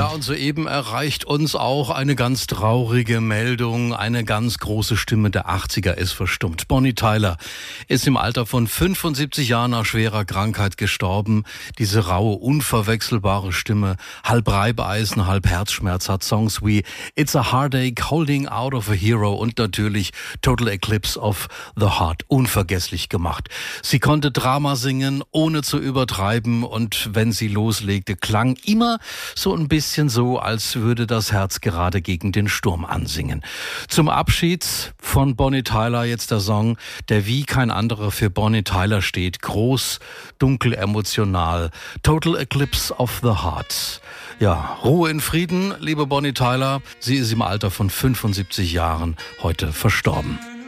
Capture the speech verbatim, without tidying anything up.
Ja, und soeben erreicht uns auch eine ganz traurige Meldung. Eine ganz große Stimme der achtziger ist verstummt. Bonnie Tyler ist im Alter von fünfundsiebzig Jahren nach schwerer Krankheit gestorben. Diese raue, unverwechselbare Stimme, halb Reibeisen, halb Herzschmerz, hat Songs wie It's a Heartache, Holding Out of a Hero und natürlich Total Eclipse of the Heart unvergesslich gemacht. Sie konnte Drama singen, ohne zu übertreiben, und wenn sie loslegte, klang immer so ein bisschen so, als würde das Herz gerade gegen den Sturm ansingen. Zum Abschied von Bonnie Tyler jetzt der Song, der wie kein anderer für Bonnie Tyler steht. Groß, dunkel, emotional. Total Eclipse of the Heart. Ja, Ruhe in Frieden, liebe Bonnie Tyler. Sie ist im Alter von fünfundsiebzig Jahren heute verstorben.